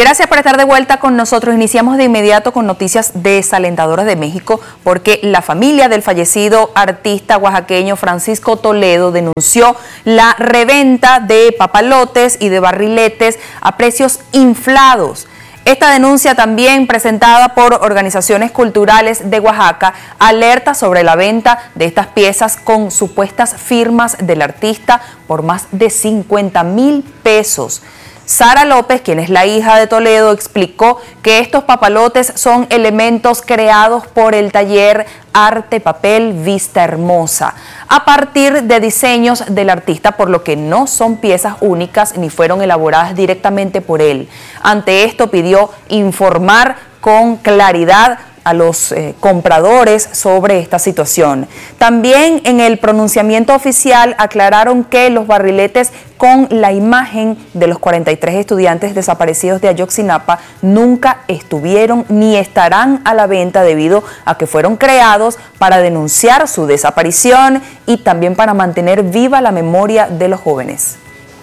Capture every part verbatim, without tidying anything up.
Gracias por estar de vuelta con nosotros. Iniciamos de inmediato con noticias desalentadoras de México porque la familia del fallecido artista oaxaqueño Francisco Toledo denunció la reventa de papalotes y de barriletes a precios inflados. Esta denuncia, también presentada por organizaciones culturales de Oaxaca, alerta sobre la venta de estas piezas con supuestas firmas del artista por más de cincuenta mil pesos. Sara López, quien es la hija de Toledo, explicó que estos papalotes son elementos creados por el taller Arte Papel Vista Hermosa, a partir de diseños del artista, por lo que no son piezas únicas ni fueron elaboradas directamente por él. Ante esto pidió informar con claridad a los eh, compradores sobre esta situación. También en el pronunciamiento oficial aclararon que los barriletes con la imagen de los cuarenta y tres estudiantes desaparecidos de Ayotzinapa nunca estuvieron ni estarán a la venta debido a que fueron creados para denunciar su desaparición y también para mantener viva la memoria de los jóvenes.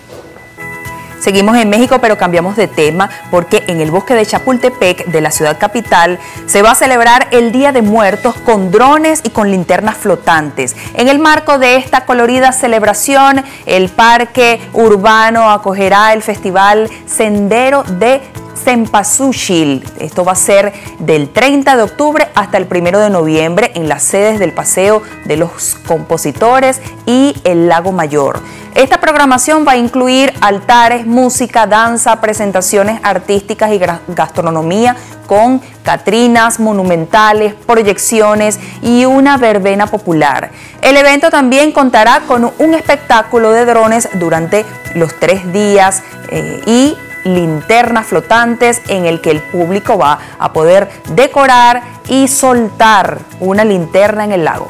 Seguimos en México, pero cambiamos de tema porque en el bosque de Chapultepec, de la ciudad capital, se va a celebrar el Día de Muertos con drones y con linternas flotantes. En el marco de esta colorida celebración, el parque urbano acogerá el festival Sendero de Cempasúchil. Esto va a ser del treinta de octubre hasta el primero de noviembre en las sedes del Paseo de los Compositores y el Lago Mayor. Esta programación va a incluir altares, música, danza, presentaciones artísticas y gastronomía con catrinas monumentales, proyecciones y una verbena popular. El evento también contará con un espectáculo de drones durante los tres días eh, y linternas flotantes en el que el público va a poder decorar y soltar una linterna en el lago.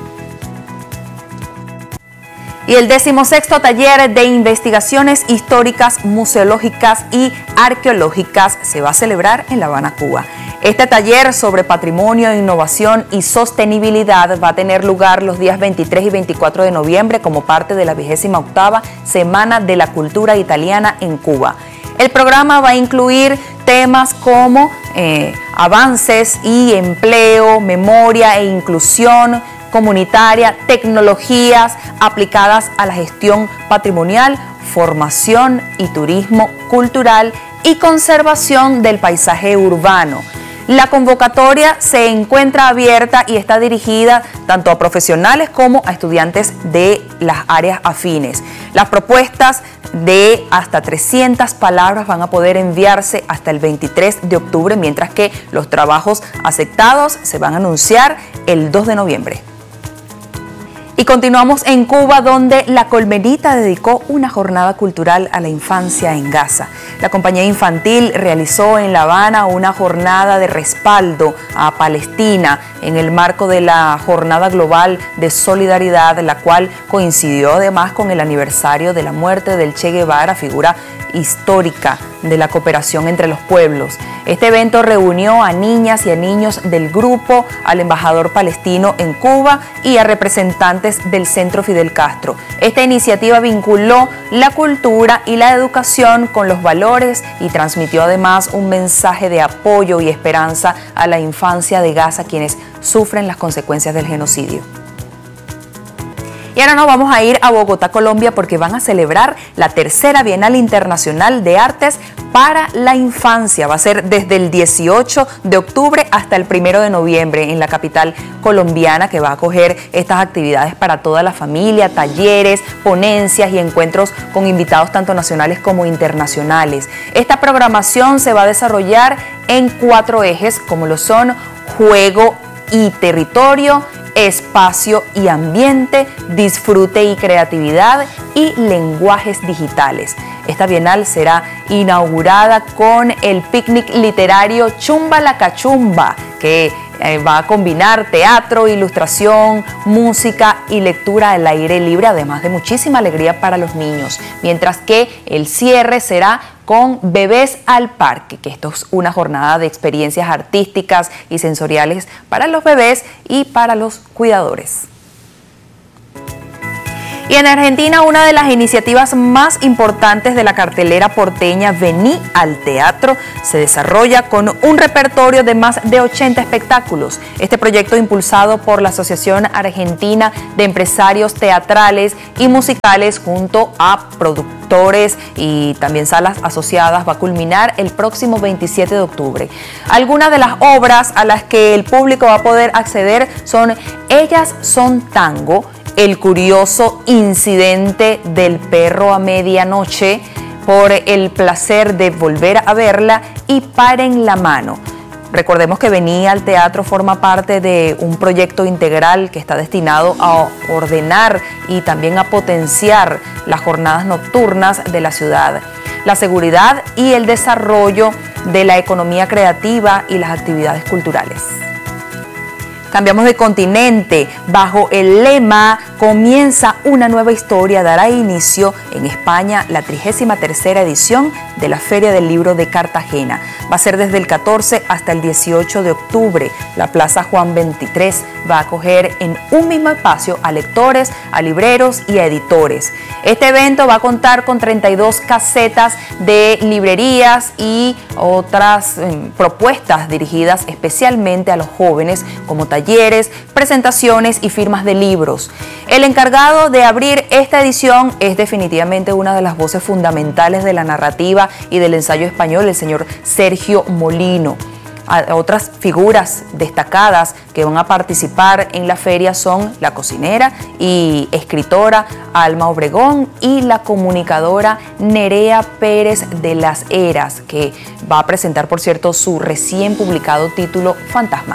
Y el decimosexto taller de investigaciones históricas, museológicas y arqueológicas se va a celebrar en La Habana, Cuba. Este taller sobre patrimonio, innovación y sostenibilidad va a tener lugar los días veintitrés y veinticuatro de noviembre como parte de la vigésima octava Semana de la Cultura Italiana en Cuba. El programa va a incluir temas como eh, avances y empleo, memoria e inclusión comunitaria, tecnologías aplicadas a la gestión patrimonial, formación y turismo cultural y conservación del paisaje urbano. La convocatoria se encuentra abierta y está dirigida tanto a profesionales como a estudiantes de las áreas afines. Las propuestas de hasta trescientas palabras van a poder enviarse hasta el veintitrés de octubre, mientras que los trabajos aceptados se van a anunciar el dos de noviembre. Y continuamos en Cuba, donde La Colmenita dedicó una jornada cultural a la infancia en Gaza. La compañía infantil realizó en La Habana una jornada de respaldo a Palestina en el marco de la Jornada Global de Solidaridad, la cual coincidió además con el aniversario de la muerte del Che Guevara, figura histórica de la cooperación entre los pueblos. Este evento reunió a niñas y a niños del grupo, al embajador palestino en Cuba y a representantes del Centro Fidel Castro. Esta iniciativa vinculó la cultura y la educación con los valores y transmitió además un mensaje de apoyo y esperanza a la infancia de Gaza, quienes sufren las consecuencias del genocidio. Y ahora nos vamos a ir a Bogotá, Colombia, porque van a celebrar la tercera Bienal Internacional de Artes para la Infancia. Va a ser desde el dieciocho de octubre hasta el primero de noviembre en la capital colombiana, que va a acoger estas actividades para toda la familia, talleres, ponencias y encuentros con invitados tanto nacionales como internacionales. Esta programación se va a desarrollar en cuatro ejes, como lo son juego y territorio, espacio y ambiente, disfrute y creatividad y lenguajes digitales. Esta bienal será inaugurada con el picnic literario Chumba la Cachumba, que eh, va a combinar teatro, ilustración, música y lectura al aire libre, además de muchísima alegría para los niños, mientras que el cierre será con Bebés al Parque, que esto es una jornada de experiencias artísticas y sensoriales para los bebés y para los cuidadores. Y en Argentina, una de las iniciativas más importantes de la cartelera porteña Vení al Teatro se desarrolla con un repertorio de más de ochenta espectáculos. Este proyecto, impulsado por la Asociación Argentina de Empresarios Teatrales y Musicales junto a productores y también salas asociadas, va a culminar el próximo veintisiete de octubre. Algunas de las obras a las que el público va a poder acceder son Ellas son tango, El curioso incidente del perro a medianoche, Por el placer de volver a verla y Paren la mano. Recordemos que Vení al Teatro forma parte de un proyecto integral que está destinado a ordenar y también a potenciar las jornadas nocturnas de la ciudad, la seguridad y el desarrollo de la economía creativa y las actividades culturales. Cambiamos de continente. Bajo el lema Comienza una nueva historia, dará inicio en España la trigésima tercera edición de la Feria del Libro de Cartagena. Va a ser desde el catorce hasta el dieciocho de octubre. La Plaza Juan veintitrés va a acoger en un mismo espacio a lectores, a libreros y a editores. Este evento va a contar con treinta y dos casetas de librerías y otras eh, propuestas dirigidas especialmente a los jóvenes, como talleres, presentaciones y firmas de libros. El encargado de abrir esta edición es definitivamente una de las voces fundamentales de la narrativa y del ensayo español, el señor Sergio Molino. Otras figuras destacadas que van a participar en la feria son la cocinera y escritora Alma Obregón y la comunicadora Nerea Pérez de las Heras, que va a presentar, por cierto, su recién publicado título Fantasma.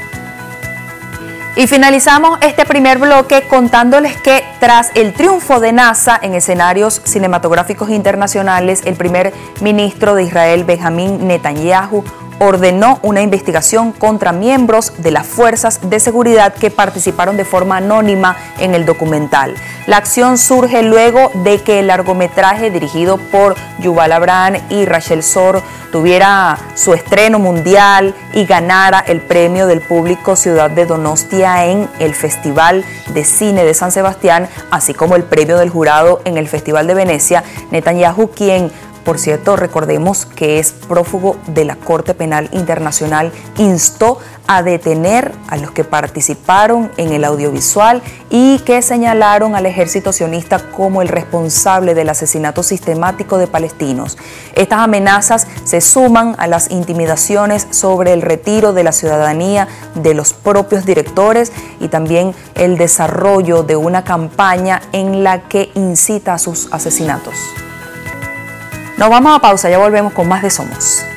Y finalizamos este primer bloque contándoles que tras el triunfo de NASA en escenarios cinematográficos internacionales, el primer ministro de Israel, Benjamín Netanyahu, ordenó una investigación contra miembros de las fuerzas de seguridad que participaron de forma anónima en el documental. La acción surge luego de que el largometraje dirigido por Yuval Abraham y Rachel Sor tuviera su estreno mundial y ganara el premio del público Ciudad de Donostia en el Festival de Cine de San Sebastián, así como el premio del jurado en el Festival de Venecia. Netanyahu, quien por cierto, recordemos que es prófugo de la Corte Penal Internacional, instó a detener a los que participaron en el audiovisual y que señalaron al ejército sionista como el responsable del asesinato sistemático de palestinos. Estas amenazas se suman a las intimidaciones sobre el retiro de la ciudadanía de los propios directores y también el desarrollo de una campaña en la que incita a sus asesinatos. Nos vamos a pausa, ya volvemos con más de Somos.